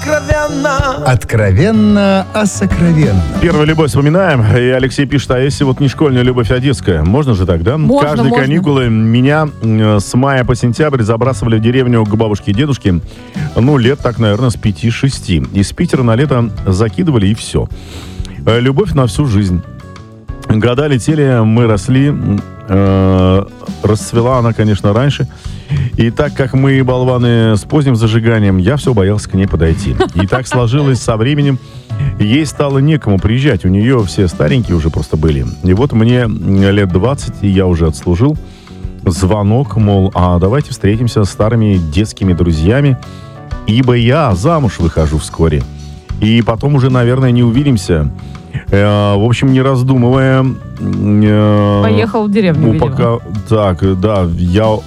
сокровенно. Откровенно о сокровенном. Первая любовь вспоминаем. И Алексей пишет, а если вот не школьная любовь, а детская? Можно же так, да? Можно, Каждые можно. каникулы меня с мая по сентябрь забрасывали в деревню к бабушке и дедушке. Ну, лет так, наверное, с 5-6. Из Питера на лето закидывали, и все. Любовь на всю жизнь. Года летели, мы росли. Расцвела она, конечно, раньше. И так как мы болваны с поздним зажиганием, я все боялся к ней подойти. И так сложилось со временем. Ей стало некому приезжать. У нее все старенькие уже просто были. И вот мне лет 20, и я уже отслужил. Звонок, мол, а давайте встретимся с старыми детскими друзьями, ибо я замуж выхожу вскоре. И потом уже, наверное, не увидимся. В общем, не раздумывая... Поехал в деревню, видимо. Так, да, я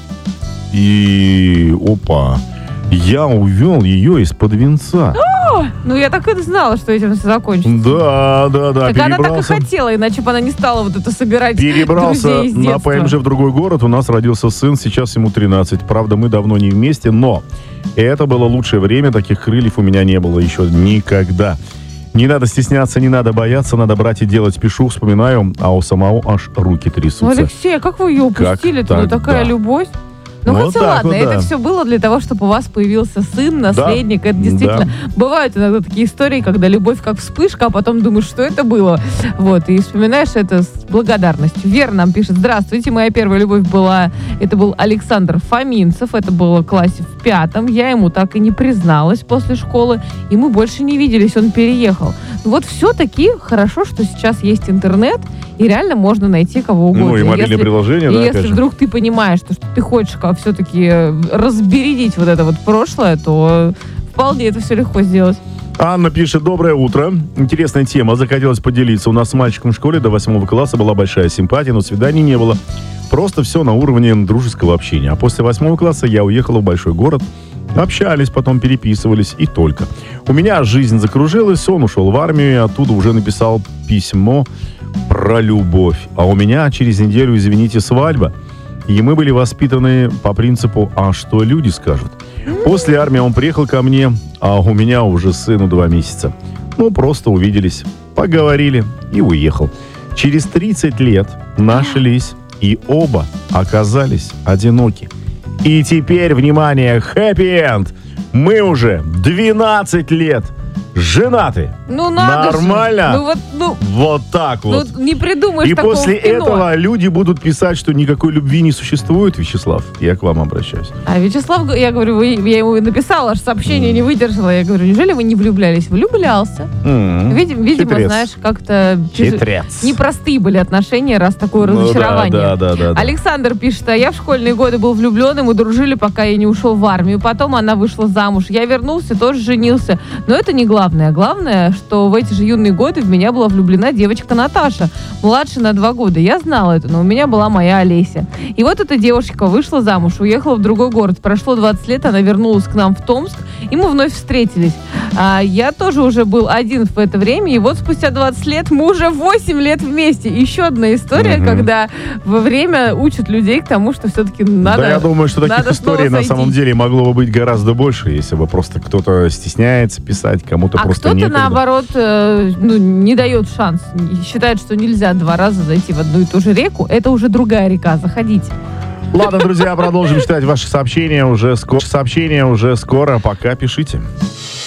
увел ее из-под венца. Ну, я так и знала, что этим все закончится. Да, Так она так и хотела, иначе бы она не стала вот это собирать Перебрался друзей из на детства. ПМЖ в другой город. У нас родился сын, сейчас ему 13. Правда, мы давно не вместе, но это было лучшее время. Таких крыльев у меня не было еще никогда. Не надо стесняться, не надо бояться, надо брать и делать. Пишу, вспоминаю, а у самого аж руки трясутся. Ну, Алексей, а как вы ее упустили-то? Ну, такая любовь. Ну, Вот хотя так ладно, вот, это да. все было для того, чтобы у вас появился сын, наследник. Это действительно... Бывают иногда такие истории, когда любовь как вспышка, а потом думаешь, что это было. Вот, и вспоминаешь это с благодарностью. Вера нам пишет: здравствуйте, моя первая любовь была... Это был Александр Фоминцев, это было в классе в 5. Я ему так и не призналась после школы, и мы больше не виделись, он переехал. Вот все-таки хорошо, что сейчас есть интернет, и реально можно найти кого угодно. Ну, и мобильные приложения, и да, если опять же. вдруг ты понимаешь, что ты хочешь все-таки разбередить вот это вот прошлое, то вполне это все легко сделать. Анна пишет: доброе утро. Интересная тема. Захотелось поделиться. У нас с мальчиком в школе до 8 класса была большая симпатия, но свиданий не было. Просто все на уровне дружеского общения. А после 8 класса я уехала в большой город. Общались, потом переписывались, и только. У меня жизнь закружилась, он ушел в армию, и оттуда уже написал письмо про любовь. А у меня через неделю, извините, свадьба. И мы были воспитаны по принципу «а что люди скажут?». После армии он приехал ко мне, а у меня уже сыну 2 месяца. Ну, просто увиделись, поговорили и уехал. Через 30 лет нашлись, и оба оказались одиноки. И теперь, внимание, хэппи-энд! Мы уже 12 лет женаты. Ну, надо Нормально? же. Вот так вот. Ну, не придумаешь И такого после в кино. этого люди будут писать, что никакой любви не существует, Вячеслав. Я к вам обращаюсь. А Вячеслав, я говорю, я ему написала, аж сообщение не выдержала. Я говорю, неужели вы не влюблялись? Влюблялся. Видимо, Хитрец. знаешь, как-то Хитрец. непростые были отношения, раз такое разочарование. Да. Александр пишет: а я в школьные годы был влюблен, и мы дружили, пока я не ушел в армию. Потом она вышла замуж. Я вернулся, тоже женился. Но это не главное. Главное, что в эти же юные годы в меня была влюблена девочка Наташа, младше на 2 года. Я знала это, но у меня была моя Олеся. И вот эта девушка вышла замуж, уехала в другой город. Прошло 20 лет, она вернулась к нам в Томск, и мы вновь встретились. Я тоже уже был один в это время, и вот спустя 20 лет мы уже 8 лет вместе. Еще одна история, когда во время учат людей к тому, что все-таки надо... Да, я думаю, что таких надо историй снова на самом сойтись. деле могло бы быть гораздо больше, если бы просто кто-то стесняется писать, кому-то А просто кто-то, некогда. наоборот, не дает шанс. Считает, что нельзя 2 раза зайти в одну и ту же реку. Это уже другая река. Заходите. Ладно, друзья, продолжим читать ваши сообщения уже скоро. Пока пишите.